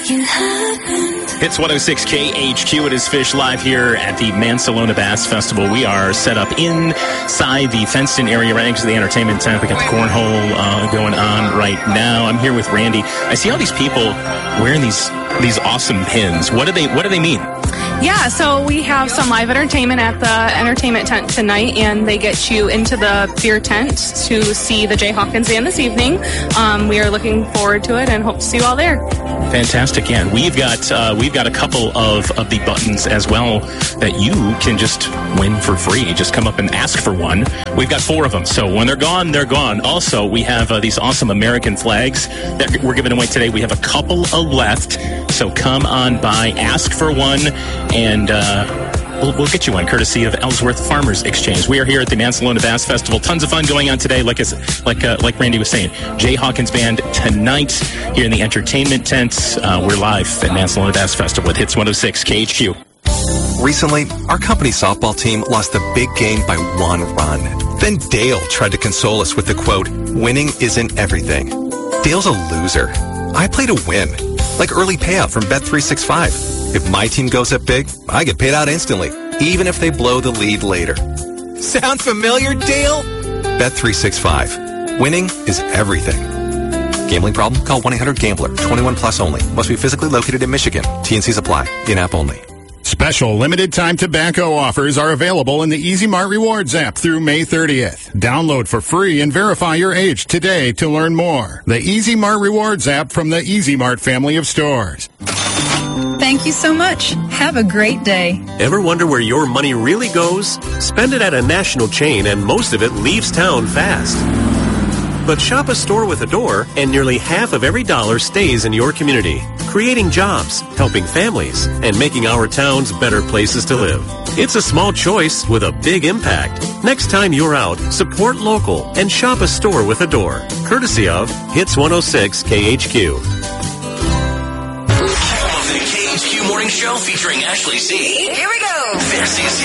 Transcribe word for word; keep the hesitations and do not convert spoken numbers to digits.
It's one oh six K H Q. It is Fish Live here at the Mansalona Bass Festival. We are set up inside the fenced-in area right next to the entertainment tent. We got the cornhole uh, going on right now. I'm here with Randy. I see all these people wearing these these awesome pins. What do they What do they mean? Yeah, so we have some live entertainment at the entertainment tent tonight, and they get you into the beer tent to see the Jay Hawkins Band this evening. Um, we are looking forward to it and hope to see you all there. Fantastic, yeah. We've got uh, we've got a couple of, of the buttons as well that you can just win for free. Just come up and ask for one. We've got four of them, so when they're gone, they're gone. Also, we have uh, these awesome American flags that we're giving away today. We have a couple of left, so come on by, ask for one, and uh, we'll, we'll get you one courtesy of Ellsworth Farmers Exchange. We are here at the Mansalona Bass Festival. Tons of fun going on today, like like uh, like Randy was saying. Jay Hawkins Band tonight here in the entertainment tent. Uh, we're live at Mansalona Bass Festival with Hits one oh six K H Q. Recently, our company softball team lost the big game by one run. Then Dale tried to console us with the quote, "Winning isn't everything." Dale's a loser. I play to win, like early payout from Bet three sixty-five. If my team goes up big, I get paid out instantly, even if they blow the lead later. Sound familiar, Dale? Bet three sixty-five. Winning is everything. Gambling problem? Call one eight hundred gambler. twenty-one plus only. Must be physically located in Michigan. T and C's apply. In-app only. Special limited-time tobacco offers are available in the Easy Mart Rewards app through May thirtieth. Download for free and verify your age today to learn more. The Easy Mart Rewards app from the Easy Mart family of stores. Thank you so much. Have a great day. Ever wonder where your money really goes? Spend it at a national chain and most of it leaves town fast. But shop a store with a door and nearly half of every dollar stays in your community, creating jobs, helping families, and making our towns better places to live. It's a small choice with a big impact. Next time you're out, support local and shop a store with a door. Courtesy of Hits one oh six K H Q. Morning Show featuring Ashley C. Here we go. This is